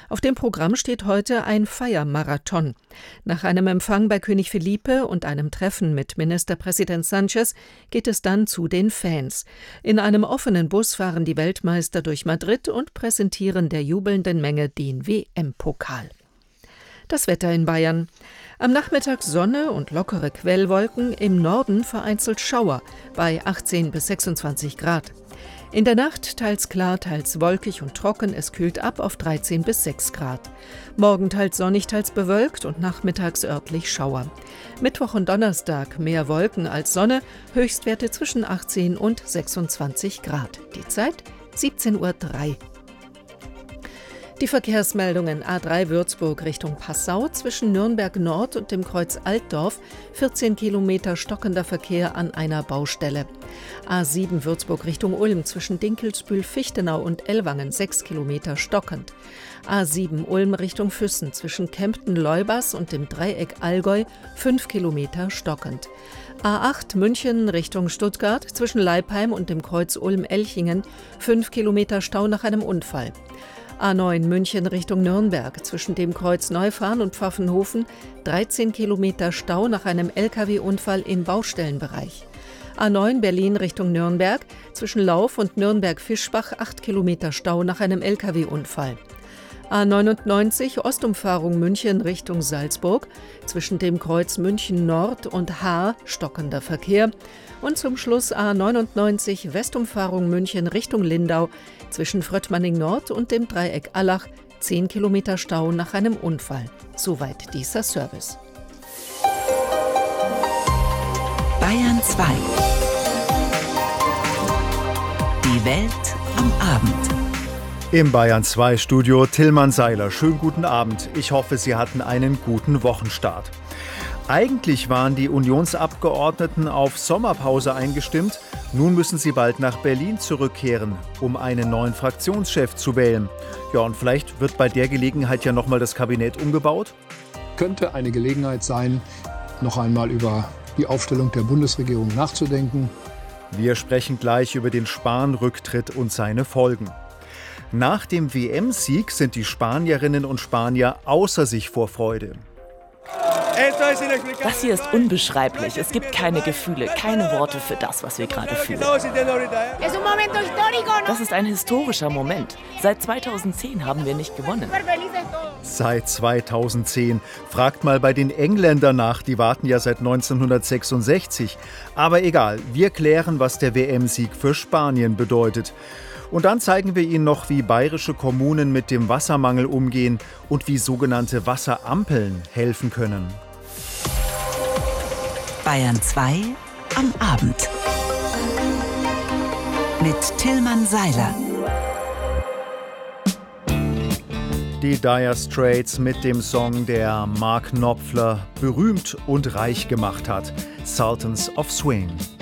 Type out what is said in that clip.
Auf dem Programm steht heute ein Feiermarathon. Nach einem Empfang bei König Felipe und einem Treffen mit Ministerpräsident Sánchez geht es dann zu den Fans. In einem offenen Bus fahren die Weltmeister durch Madrid und präsentieren der jubelnden Menge den WM-Pokal. Das Wetter in Bayern. Am Nachmittag Sonne und lockere Quellwolken, im Norden vereinzelt Schauer bei 18 bis 26 Grad. In der Nacht teils klar, teils wolkig und trocken, es kühlt ab auf 13 bis 6 Grad. Morgen teils sonnig, teils bewölkt und nachmittags örtlich Schauer. Mittwoch und Donnerstag mehr Wolken als Sonne, Höchstwerte zwischen 18 und 26 Grad. Die Zeit 17:03 Uhr. Die Verkehrsmeldungen: A3 Würzburg Richtung Passau, zwischen Nürnberg Nord und dem Kreuz Altdorf, 14 Kilometer stockender Verkehr an einer Baustelle. A7 Würzburg Richtung Ulm, zwischen Dinkelsbühl, Fichtenau und Ellwangen, 6 Kilometer stockend. A7 Ulm Richtung Füssen, zwischen Kempten-Leubers und dem Dreieck Allgäu, 5 Kilometer stockend. A8 München Richtung Stuttgart, zwischen Leipheim und dem Kreuz Ulm-Elchingen, 5 Kilometer Stau nach einem Unfall. A9 München Richtung Nürnberg, zwischen dem Kreuz Neufahrn und Pfaffenhofen, 13 Kilometer Stau nach einem Lkw-Unfall im Baustellenbereich. A9 Berlin Richtung Nürnberg, zwischen Lauf und Nürnberg-Fischbach, 8 Kilometer Stau nach einem Lkw-Unfall. A99 Ostumfahrung München Richtung Salzburg, zwischen dem Kreuz München Nord und Haar stockender Verkehr. Und zum Schluss A99 Westumfahrung München Richtung Lindau, zwischen Fröttmanning Nord und dem Dreieck Allach, 10 Kilometer Stau nach einem Unfall. Soweit dieser Service. Bayern 2. Die Welt am Abend. Im Bayern 2 Studio Tillmann Seiler. Schönen guten Abend. Ich hoffe, Sie hatten einen guten Wochenstart. Eigentlich waren die Unionsabgeordneten auf Sommerpause eingestimmt. Nun müssen sie bald nach Berlin zurückkehren, um einen neuen Fraktionschef zu wählen. Ja, und vielleicht wird bei der Gelegenheit ja nochmal das Kabinett umgebaut. Könnte eine Gelegenheit sein, noch einmal über die Aufstellung der Bundesregierung nachzudenken. Wir sprechen gleich über den Spahn-Rücktritt und seine Folgen. Nach dem WM-Sieg sind die Spanierinnen und Spanier außer sich vor Freude. Das hier ist unbeschreiblich. Es gibt keine Gefühle, keine Worte für das, was wir gerade fühlen. Das ist ein historischer Moment. Seit 2010 haben wir nicht gewonnen. Seit 2010. Fragt mal bei den Engländern nach, die warten ja seit 1966. Aber egal, wir klären, was der WM-Sieg für Spanien bedeutet. Und dann zeigen wir Ihnen noch, wie bayerische Kommunen mit dem Wassermangel umgehen und wie sogenannte Wasserampeln helfen können. Bayern 2 am Abend. Mit Tillmann Seiler. Die Dire Straits mit dem Song, der Mark Knopfler berühmt und reich gemacht hat. Sultans of Swing.